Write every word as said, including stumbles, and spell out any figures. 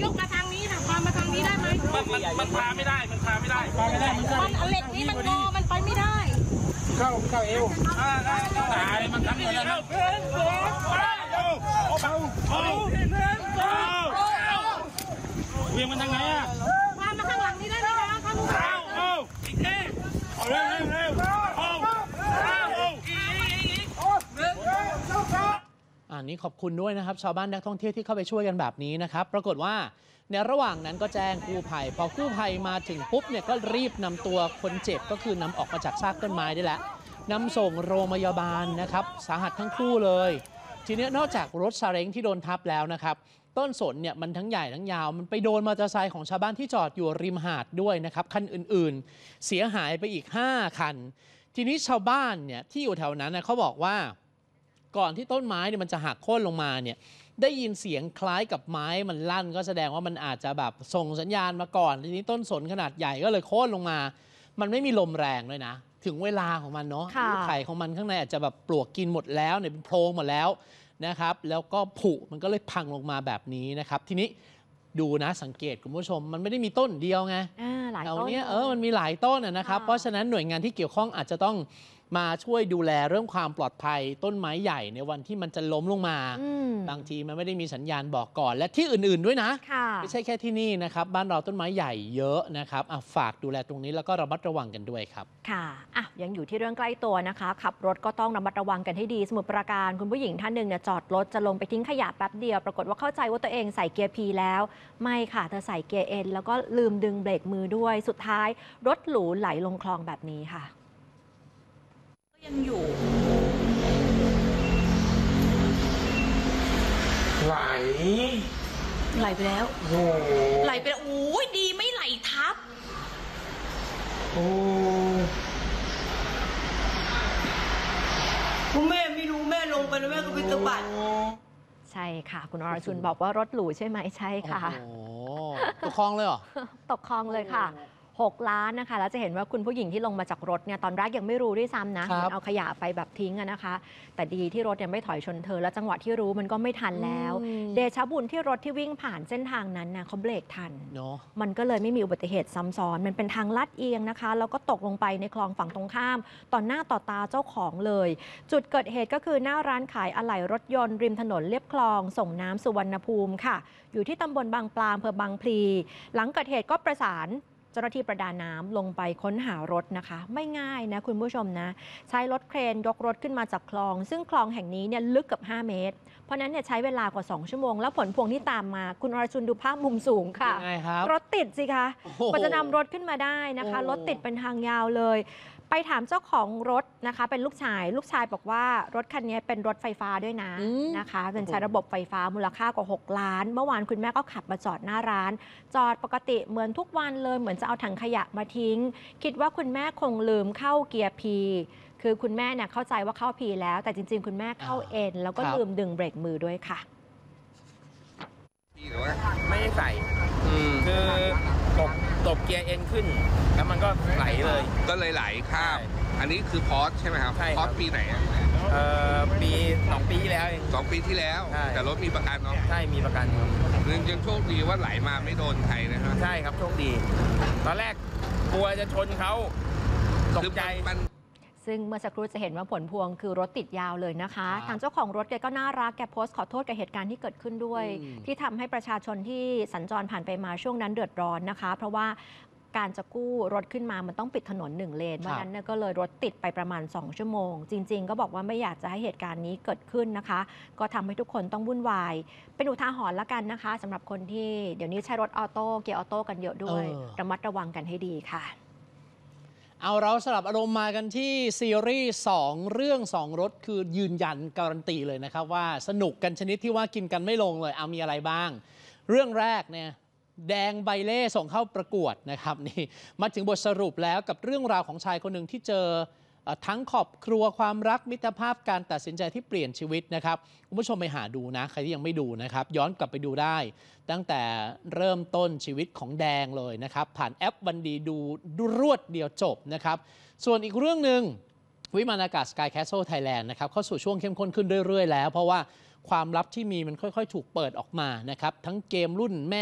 ยกมาทางนี้ค่ะพามาทางนี้ได้ไหมมันมันพาไม่ได้มันพาไม่ได้พาไม่ได้มันเหล็กนี้มันงอมันไปไม่ได้เข้าเข้าเอวอ่าได้ตายมันทั้งหมดแล้วนะเพื่อนสองไปเอาเอาเอาเวียงมันทางไหนอ่ะพามาข้างหลังนี้ได้ไหมคะข้างหลังเอาเอาอีกทีเอาเร็วเร็วเอาเอาเอาอีกอีกหนึ่งสองอันนี้ขอบคุณด้วยนะครับชาวบ้านนักท่องเที่ยวที่เข้าไปช่วยกันแบบนี้นะครับปรากฏว่าในระหว่างนั้นก็แจ้งกู้ภัยพอกู้ภัยมาถึงปุ๊บเนี่ยก็รีบนำตัวคนเจ็บก็คือนำออกมาจากซากต้นไม้ได้แล้วนำส่งโรงพยาบาลนะครับสาหัสทั้งคู่เลยทีนี้นอกจากรถซาเล้งที่โดนทับแล้วนะครับต้นสนเนี่ยมันทั้งใหญ่ทั้งยาวมันไปโดนมอเตอร์ไซค์ของชาวบ้านที่จอดอยู่ริมหาดด้วยนะครับคันอื่นๆเสียหายไปอีกห้าคันทีนี้ชาวบ้านเนี่ยที่อยู่แถวนั้นนะเขาบอกว่าก่อนที่ต้นไม้เนี่ยมันจะหักโค่นลงมาเนี่ยได้ยินเสียงคล้ายกับไม้มันลั่นก็แสดงว่ามันอาจจะแบบส่งสัญญาณมาก่อนทีนี้ต้นสนขนาดใหญ่ก็เลยโค่นลงมามันไม่มีลมแรงเลยนะถึงเวลาของมันเนาะไข่ของมันข้างในอาจจะแบบปลวกกินหมดแล้วเนี่ยเป็นโพรงหมดแล้วนะครับแล้วก็ผุมันก็เลยพังลงมาแบบนี้นะครับทีนี้ดูนะสังเกตคุณผู้ชมมันไม่ได้มีต้นเดียวไงแถวนี้เออมันมีหลายต้นนะครับเพราะฉะนั้นหน่วยงานที่เกี่ยวข้องอาจจะต้องมาช่วยดูแลเรื่องความปลอดภัยต้นไม้ใหญ่ในวันที่มันจะล้มลงมาบางทีมันไม่ได้มีสัญญาณบอกก่อนและที่อื่นๆด้วยนะไม่ใช่แค่ที่นี่นะครับบ้านเราต้นไม้ใหญ่เยอะนะครับฝากดูแลตรงนี้แล้วก็ระมัดระวังกันด้วยครับค่ะอ่ะยังอยู่ที่เรื่องใกล้ตัวนะคะขับรถก็ต้องระมัดระวังกันให้ดีสมุทรปราการคุณผู้หญิงท่านหนึ่งเนี่ยจอดรถจะลงไปทิ้งขยะแป๊บเดียวปรากฏว่าเข้าใจว่าตัวเองใส่เกียร์พีแล้วไม่ค่ะเธอใส่เกียร์เอ็นแล้วก็ลืมดึงเบรกมือด้วยสุดท้ายรถหรูไหลลงคลองแบบนี้ค่ะยังอยู่ไหลไหลไปแล้วโอ้ไหลไปแล้วโอ้ยดีไม่ไหลทับโอ้คุณแม่ไม่รู้แม่ลงไปแล้วแม่ก็ไปสะบัดใช่ค่ะคุณอรชุนบอกว่ารถหรูใช่ไหมใช่ค่ะโอ้ตกคลองเลยเหรอตกคลองเลยค่ะหกล้านนะคะแล้วจะเห็นว่าคุณผู้หญิงที่ลงมาจากรถเนี่ยตอนแรกยังไม่รู้ด้วยซ้ำนะเอาขยะไปแบบทิ้งนะคะแต่ดีที่รถยังไม่ถอยชนเธอแล้วจังหวะที่รู้มันก็ไม่ทันแล้วเดชะบุญที่รถที่วิ่งผ่านเส้นทางนั้นนะเขาเบรกทันมันก็เลยไม่มีอุบัติเหตุซ้ำซ้อนมันเป็นทางลาดเอียงนะคะแล้วก็ตกลงไปในคลองฝั่งตรงข้ามต่อหน้าต่อตาเจ้าของเลยจุดเกิดเหตุก็คือหน้าร้านขายอะไหล่รถยนต์ริมถนนเลียบคลองส่งน้ำสุวรรณภูมิค่ะอยู่ที่ตำบลบางปลาอำเภอบางพลีหลังเกิดเหตุก็ประสานเจ้าหน้าที่ประดาน้ำลงไปค้นหารถนะคะไม่ง่ายนะคุณผู้ชมนะใช้รถเครนยกรถขึ้นมาจากคลองซึ่งคลองแห่งนี้เนี่ยลึกเกือบห้าเมตรเพราะนั้นเนี่ยใช้เวลากว่าสองชั่วโมงแล้วผลพวงที่ตามมาคุณอรชุนดูภาพมุมสูงค่ะรถติดสิคะกว่าจะนำรถขึ้นมาได้นะคะรถติดเป็นทางยาวเลยไปถามเจ้าของรถนะคะเป็นลูกชายลูกชายบอกว่ารถคันนี้เป็นรถไฟฟ้าด้วยนะนะคะเป็นใช้ระบบไฟฟ้ามูลค่ากว่าหกล้านเมื่อวานคุณแม่ก็ขับมาจอดหน้าร้านจอดปกติเหมือนทุกวันเลยเหมือนจะเอาถังขยะมาทิ้งคิดว่าคุณแม่คงลืมเข้าเกียร์พีคือคุณแม่เนี่ยเข้าใจว่าเข้าพีแล้วแต่จริงๆคุณแม่เข้าเอ็นแล้วก็ลืมดึงเบรกมือด้วยค่ะไม่ได้ใส่คือตบตบเกียร์เอ็นขึ้นแล้วมันก็ไหลเลยก็เลยไหลข้ามอันนี้คือพอร์ตใช่ไหมครับพอร์ตปีไหนอ่ะเอ่อปีสองปีที่แล้วเองสองปีที่แล้วแต่รถมีประกันเนาะใช่มีประกันยังยังโชคดีว่าไหลมาไม่โดนใครนะครับใช่ครับโชคดีตอนแรกกลัวจะชนเขาตกใจมันซึ่งเมื่อสักครู่จะเห็นว่าผลพวงคือรถติดยาวเลยนะคะทางเจ้าของรถแกก็น่ารักแกโพสต์ขอโทษกับเหตุการณ์ที่เกิดขึ้นด้วยที่ทำให้ประชาชนที่สัญจรผ่านไปมาช่วงนั้นเดือดร้อนนะคะเพราะว่าการจะกู้รถขึ้นมามันต้องปิดถนนหนึ่งเลนเพราะนั้นก็เลยรถติดไปประมาณสองชั่วโมงจริงๆก็บอกว่าไม่อยากจะให้เหตุการณ์นี้เกิดขึ้นนะคะก็ทำให้ทุกคนต้องวุ่นวายเป็นอุทาหรณ์ละกันนะคะสำหรับคนที่เดี๋ยวนี้ใช้รถออโต้เกียร์ออโต้กันเยอะด้วยระมัดระวังกันให้ดีค่ะเอาเราสลับอารมณ์มากันที่ซีรีส์สองเรื่องสองรสคือยืนยันการันตีเลยนะครับว่าสนุกกันชนิดที่ว่ากินกันไม่ลงเลยเอามีอะไรบ้างเรื่องแรกเนี่ยแดงใบเล่ส่งเข้าประกวดนะครับนี่มาถึงบทสรุปแล้วกับเรื่องราวของชายคนหนึ่งที่เจอทั้งครอบครัวความรักมิตรภาพการตัดสินใจที่เปลี่ยนชีวิตนะครับคุณผู้ชมไปหาดูนะใครที่ยังไม่ดูนะครับย้อนกลับไปดูได้ตั้งแต่เริ่มต้นชีวิตของแดงเลยนะครับผ่านแอปวันดีดูดูรวดเดียวจบนะครับส่วนอีกเรื่องหนึ่งวิมานอากาศ Sky Castle Thailand นะครับเข้าสู่ช่วงเข้มข้นขึ้นเรื่อยๆแล้วเพราะว่าความลับที่มีมันค่อยๆถูกเปิดออกมานะครับทั้งเกมรุ่นแม่